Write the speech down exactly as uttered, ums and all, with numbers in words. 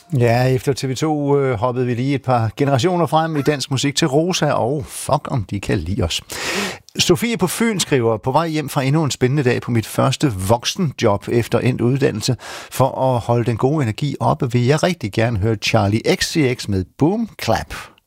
Ja, efter T V to øh, hoppede vi lige et par generationer frem i dansk musik til Rosa, og fuck om de kan lide os. Sofie på Fyn skriver, på vej hjem fra endnu en spændende dag på mit første voksenjob efter endt uddannelse. For at holde den gode energi oppe, vil jeg rigtig gerne høre Charlie X C X med Boom Clap.